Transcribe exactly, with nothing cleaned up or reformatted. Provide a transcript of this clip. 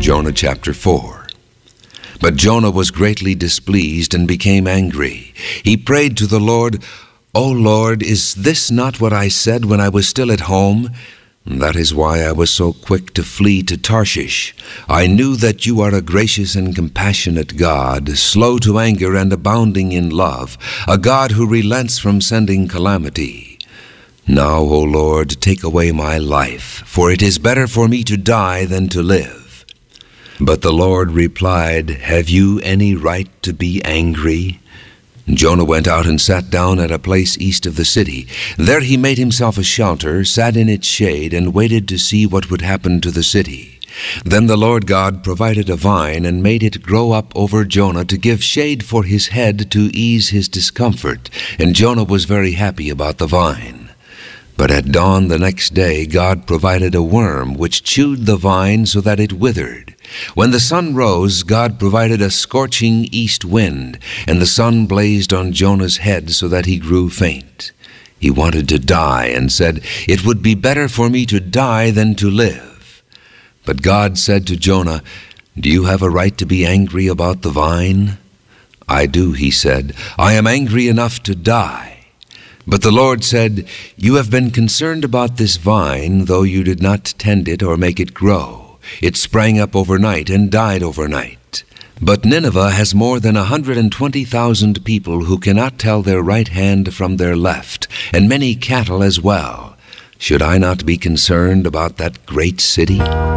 Jonah chapter four. But Jonah was greatly displeased and became angry. He prayed to the Lord, "O Lord, is this not what I said when I was still at home? That is why I was so quick to flee to Tarshish. I knew that you are a gracious and compassionate God, slow to anger and abounding in love, a God who relents from sending calamity. Now, O Lord, take away my life, for it is better for me to die than to live." But the Lord replied, "Have you any right to be angry?" Jonah went out and sat down at a place east of the city. There he made himself a shelter, sat in its shade, and waited to see what would happen to the city. Then the Lord God provided a vine and made it grow up over Jonah to give shade for his head to ease his discomfort, and Jonah was very happy about the vine. But at dawn the next day God provided a worm which chewed the vine so that it withered. When the sun rose, God provided a scorching east wind, and the sun blazed on Jonah's head so that he grew faint. He wanted to die and said, "It would be better for me to die than to live." But God said to Jonah, "Do you have a right to be angry about the vine?" "I do," he said. "I am angry enough to die." But the Lord said, "You have been concerned about this vine, though you did not tend it or make it grow. It sprang up overnight and died overnight. But Nineveh has more than a hundred and twenty thousand people who cannot tell their right hand from their left, and many cattle as well. Should I not be concerned about that great city?"